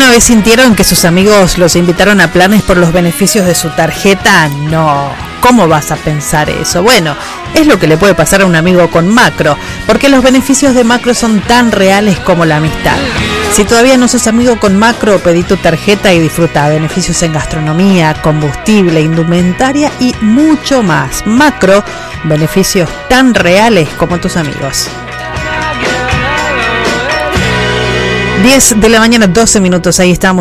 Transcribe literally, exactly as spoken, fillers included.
¿Alguna vez sintieron que sus amigos los invitaron a planes por los beneficios de su tarjeta? No, ¿cómo vas a pensar eso? Bueno, es lo que le puede pasar a un amigo con Macro, porque los beneficios de Macro son tan reales como la amistad. Si todavía no sos amigo con Macro, pedí tu tarjeta y disfruta beneficios en gastronomía, combustible, indumentaria y mucho más. Macro, beneficios tan reales como tus amigos. diez de la mañana, doce minutos, ahí estamos.